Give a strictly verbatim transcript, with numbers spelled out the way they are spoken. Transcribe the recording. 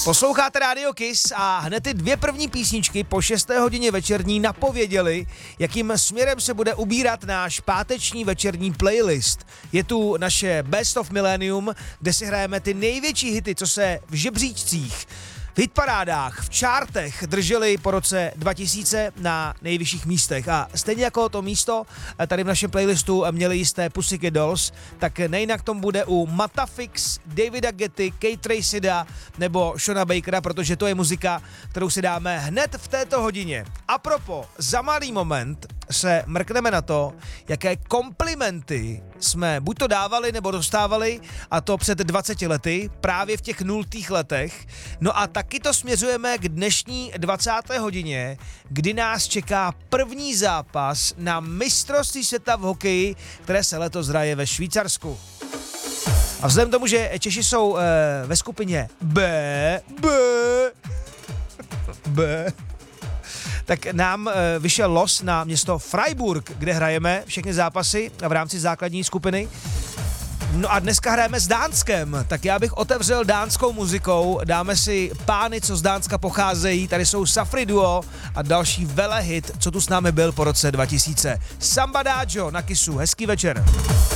Posloucháte Radio Kiss a hned ty dvě první písničky po šesté hodině večerní napověděli, jakým směrem se bude ubírat náš páteční večerní playlist. Je tu naše Best of Millennium, kde si hrajeme ty největší hity, co se v žebříčcích, v hitparádách, v čártech drželi po roce dva tisíce na nejvyšších místech. A stejně jako to místo tady v našem playlistu měli jisté Pussycat Dolls, tak nejinak tomu bude u Matafix, Davida Getty, Kate Tracida nebo Shona Bakera, protože to je muzika, kterou si dáme hned v této hodině. A propo, za malý moment se mrkneme na to, jaké komplimenty jsme buď to dávali nebo dostávali, a to před dvaceti lety, právě v těch nultých letech. No a taky to směřujeme k dnešní dvacáté hodině, kdy nás čeká první zápas na mistrovství světa v hokeji, které se letos hraje ve Švýcarsku. A vzhledem k tomu, že Češi jsou e, ve skupině B, B, B, tak nám e, vyšel los na město Freiburg, kde hrajeme všechny zápasy v rámci základní skupiny. No a dneska hrajeme s Dánskem, tak já bych otevřel dánskou muzikou, dáme si pány, co z Dánska pocházejí, tady jsou Safri Duo a další velehit, co tu s námi byl po roce dva tisíce. Samba Dajo na Kissu, hezký večer.